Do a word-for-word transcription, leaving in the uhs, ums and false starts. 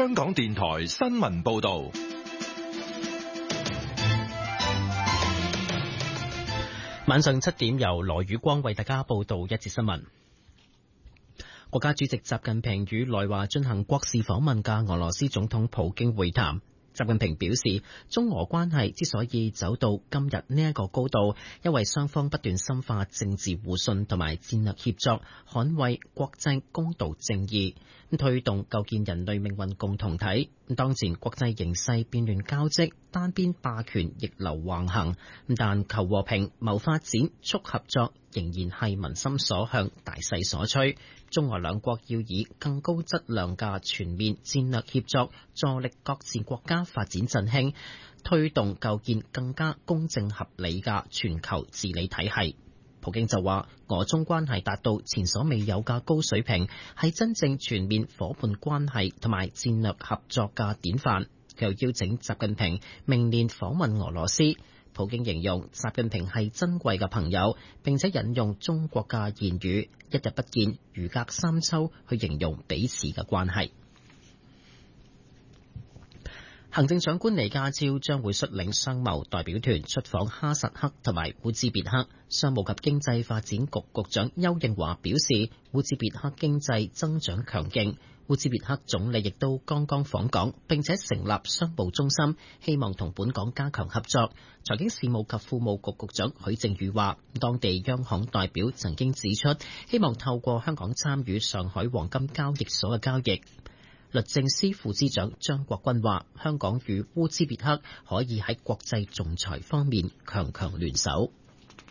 香港電台新聞報道。 晚上七點由羅宇光為大家報道一節新聞。國家主席習近平與來華進行國事訪問嘅俄羅斯總統普京會談。習近平表示，中俄關係之所以走到今日呢一個高度，因為雙方不斷深化政治互信同埋戰略協作，捍衛國際公道正義，推動構建人類命運共同體。當前國際形勢變亂交織，單邊霸權逆流橫行，但求和平、謀發展、促合作仍然係民心所向、大勢所趨。中俄兩國要以更高質量嘅全面戰略協作，助力各自國家發展振興，推動構建更加公正合理嘅全球治理體系。普京就話，俄中關係達到前所未有嘅高水平，係真正全面夥伴關係同埋戰略合作嘅典範。佢又邀請習近平明年訪問俄羅斯。普京形容習近平係珍貴嘅朋友，並且引用中國嘅諺語一日不見如隔三秋去形容彼此嘅關係。行政長官李家超將會率領商貿代表團出訪哈薩克同埋烏茲別克。商務及經濟發展局局長邱應華表示，烏茲別克經濟增長強勁，烏茲別克總理亦都剛剛訪港，並且成立商務中心，希望同本港加強合作。財經事務及庫務局局長許正宇話，當地央行代表曾經指出，希望透過香港參與上海黃金交易所嘅交易。律政司副司長張國軍話，香港與烏茲別克可以喺國際仲裁方面強強聯手。